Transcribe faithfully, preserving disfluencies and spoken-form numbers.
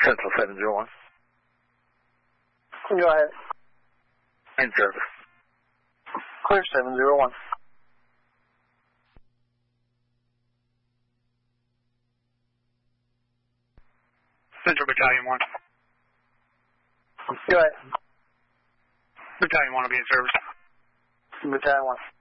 Central seven zero one. Go ahead. In service. Clear seven zero one. Central Battalion one. Go ahead. Battalion one will be in service. Battalion one.